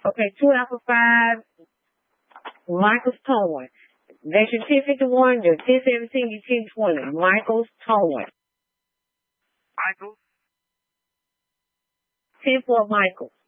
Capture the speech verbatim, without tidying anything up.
Okay, two alpha five, Michael's towing. That's your ten fifty-one, your ten seventeen, your ten twenty. Michael's towing. Michael? ten four Michael.